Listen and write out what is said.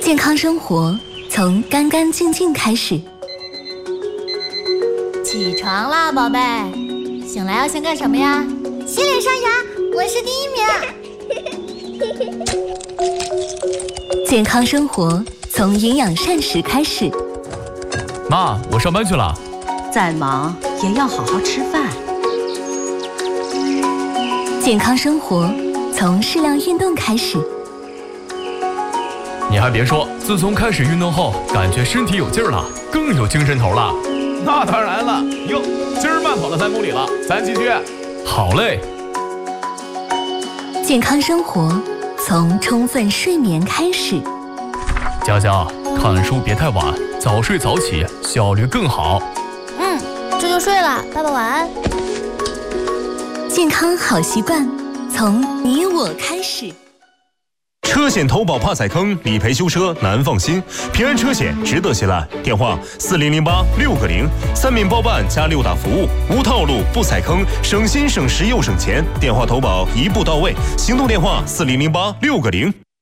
健康生活从干干净净开始。 起床啦，宝贝！醒来要先干什么呀？ 洗脸刷牙，我是第1名。 健康生活从营养膳食开始。 妈，我上班去了。 再忙也要好好吃饭。 健康生活从适量运动开始。 你还别说，自从开始运动后，感觉身体有劲儿了，更有精神头了。 那当然了，哟，今儿慢跑了3公里了，咱继续。 好嘞。 健康生活从充分睡眠开始。 佳佳，看书别太晚，早睡早起，效率更好。 这就睡了，爸爸晚安。 健康好习惯从你我开始。 车险投保怕踩坑，理赔修车难放心。平安车险值得信赖，电话4008-6个0，三免包办加6大服务，无套路不踩坑，省心省时又省钱。电话投保一步到位，行动电话4008-6个0。